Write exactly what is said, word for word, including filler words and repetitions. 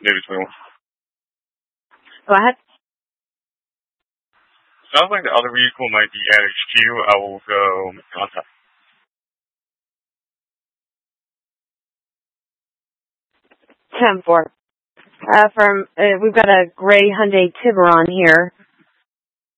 David Will. Go ahead. Sounds like the other vehicle might be at H Q. I will go make contact. ten four. Uh, from, uh, we've got a gray Hyundai Tiburon here.